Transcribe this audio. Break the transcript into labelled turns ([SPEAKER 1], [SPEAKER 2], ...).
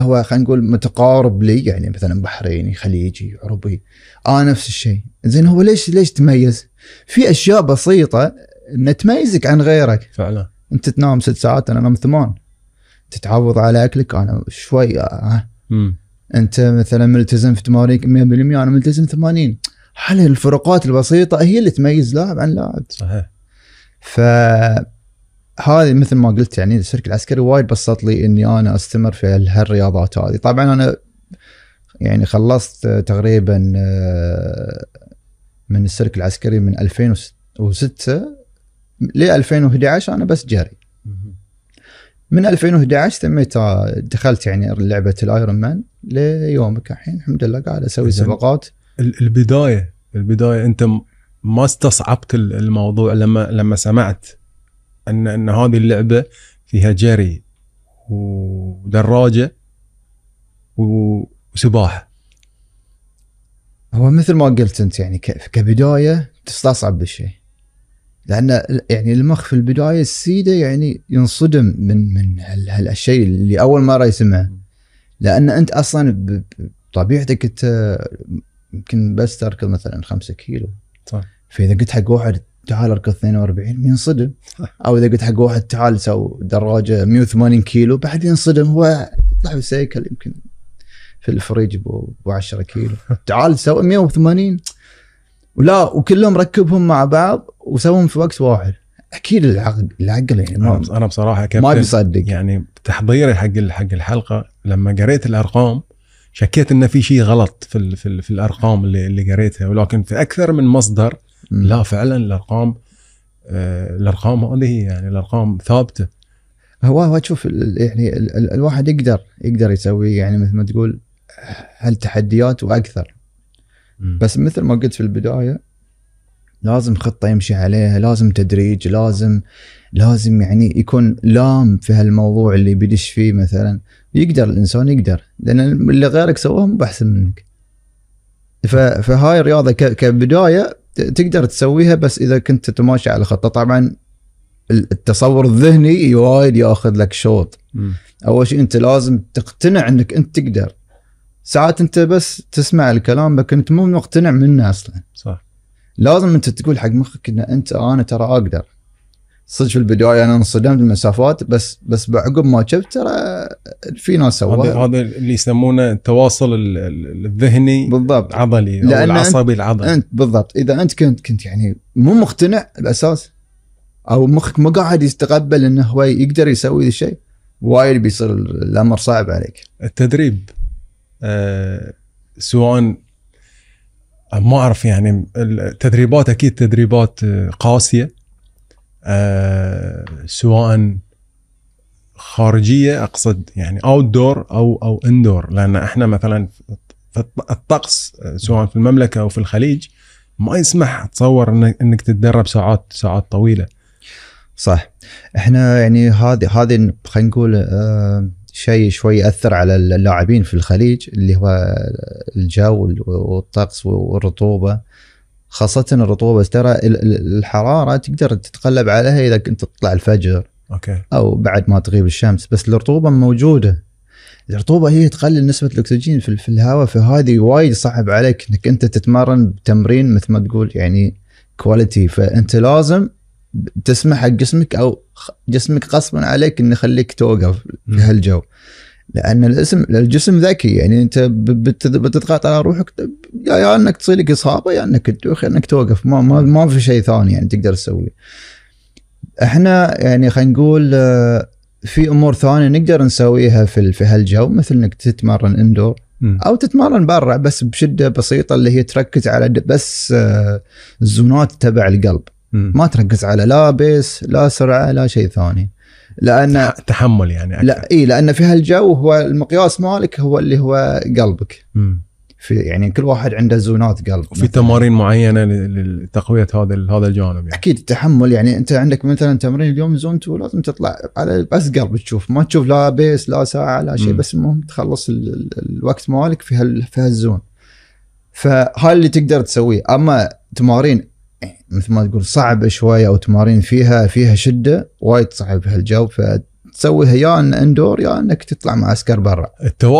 [SPEAKER 1] هو خلينا نقول متقارب لي، يعني مثلا بحريني خليجي عربي نفس الشيء. زين هو ليش تميز؟ في اشياء بسيطه ان تميزك عن غيرك.
[SPEAKER 2] فعلا
[SPEAKER 1] انت تنام 6 ساعات انا انام 8، تتعوض على اكلك انا شوي انت مثلا ملتزم في تمارينك 100%، انا ملتزم 80. هذه الفروقات البسيطه هي اللي تميز لاعب عن لاعب.
[SPEAKER 2] صحيح.
[SPEAKER 1] هذه مثل ما قلت يعني السلك العسكري وايد بسط لي اني انا استمر في هالرياضات هذه. طبعا انا يعني خلصت تقريبا من السلك العسكري من 2006 ل 2011 انا بس جري. من 2011 تميت دخلت يعني لعبه الايرون مان ليومك الحين الحمد لله قاعد اسوي سباقات.
[SPEAKER 2] البدايه انت ما استصعبت الموضوع لما سمعت ان هذه اللعبه فيها جري ودراجه وسباحه؟
[SPEAKER 1] هو مثل ما قلت انت يعني كبدايه تستصعب بالشيء، لان يعني المخ في البدايه السيده يعني ينصدم من هالشيء اللي اول مره يسمعه، لان انت اصلا بطبيعتك انت يمكن بس تركض مثلا 5 كيلو
[SPEAKER 2] صح.
[SPEAKER 1] فاذا قلت حق واحد تعال اركض 42 ينصدم، او اذا قلت حق واحد تعال سو دراجه 180 كيلو بعد ينصدم، هو يطلع بسيكل يمكن في الفريج ابو 10 كيلو تعال سوي 180 ولا وكلهم ركبهم مع بعض وسوهم في وقت واحد. اكيد العقل يعني
[SPEAKER 2] انا بصراحه
[SPEAKER 1] ما بيصدق.
[SPEAKER 2] يعني تحضيري حق الحلقه لما قريت الارقام شكيت ان في شيء غلط في الارقام اللي قريتها، ولكن في اكثر من مصدر لا فعلا الارقام هذه يعني الارقام ثابته.
[SPEAKER 1] هو تشوف يعني الواحد يقدر يسوي يعني مثل ما تقول هالتحديات واكثر. بس مثل ما قلت في البدايه لازم خطه يمشي عليها، لازم تدريج، لازم يعني يكون لام في هالموضوع اللي بيدش فيه. مثلا يقدر الانسان يقدر، لان اللي غيرك سواه مو احسن منك. فهاي الرياضه كبدايه تقدر تسويها بس اذا كنت تماشي على خطه. طبعا التصور الذهني وايد ياخذ لك شوط. اول شيء انت لازم تقتنع انك انت تقدر. ساعات انت بس تسمع الكلام لكن انت مو مقتنع منه اصلا.
[SPEAKER 2] صح.
[SPEAKER 1] لازم انت تقول حق مخك ان انا ترى اقدر. صدق في البدايه انا انصدمت بالمسافات بس بعقب ما شفت ترى في ناس سووها.
[SPEAKER 2] هذا اللي يسمونه التواصل الذهني
[SPEAKER 1] بالضبط
[SPEAKER 2] العضلي او العصبي العضلي.
[SPEAKER 1] انت بالضبط اذا انت كنت يعني مو مقتنع الاساس او مخك مو قاعد يستقبل انه هو يقدر يسوي الشيء، وايد بيصير الامر صعب عليك.
[SPEAKER 2] التدريب سواء ما اعرف يعني التدريبات اكيد تدريبات قاسيه، سواء خارجيه اقصد يعني اوت دور او اندور، لان احنا مثلا في الطقس سواء في المملكه او في الخليج ما يسمح تصور انك تتدرب ساعات طويله.
[SPEAKER 1] صح. احنا يعني هذه خلينا نقول شيء شوي يأثر على اللاعبين في الخليج اللي هو الجو والطقس والرطوبة، خاصة الرطوبة. ترى الحرارة تقدر تتقلب عليها إذا كنت تطلع الفجر
[SPEAKER 2] أوكي.
[SPEAKER 1] أو بعد ما تغيب الشمس، بس الرطوبة موجودة. الرطوبة هي تقلل نسبة الأكسجين في الهواء، فهذه وايد صعب عليك إنك أنت تتمرن بتمرين مثل ما تقول يعني كواليتي. فأنت لازم تسمح حق جسمك او جسمك غصبا عليك انه يخليك توقف في هالجو، لان الجسم ذكي. يعني انت بتضغط على روحك يا انك تصير لك اصابه يا انك تدوخ انك توقف، ما في شيء ثاني يعني تقدر تسويه. احنا يعني خلينا نقول في امور ثانيه نقدر نسويها في هالجو، مثل انك تتمرن اندور او تتمرن برا بس بشده بسيطه اللي هي تركز على بس الزونات تبع القلب، ما تركز على لا بيس لا سرعه لا شيء ثاني، لان
[SPEAKER 2] تحمل يعني أكثر.
[SPEAKER 1] لا لان في هالجو هو المقياس مالك هو اللي هو قلبك. في يعني كل واحد عنده زونات قلب،
[SPEAKER 2] وفي تمارين معينه لتقويه هذا الجانب يعني.
[SPEAKER 1] اكيد التحمل. يعني انت عندك مثلا تمرين اليوم زون 2 لازم تطلع على بس قلب تشوف، ما تشوف لا بيس لا ساعه لا شيء، بس المهم تخلص الوقت مالك في هالزون. فهاي اللي تقدر تسويه. اما تمارين مثل ما تقول صعبه شويه او تمارين فيها شده وايد صعب في هالجو، تسويها يا ان اندور يا انك تطلع معسكر برا.